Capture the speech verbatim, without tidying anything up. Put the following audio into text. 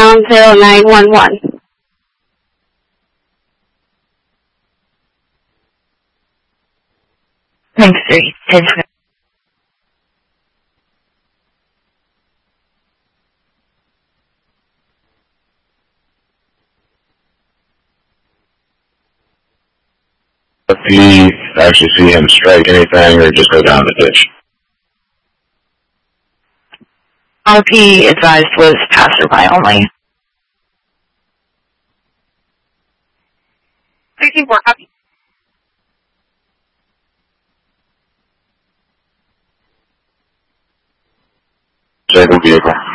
ground zero nine one one. Thanks, three. Thanks. If you actually see him strike anything or just go down the ditch? R P advised was passerby only. sixty-four, copy. Second vehicle.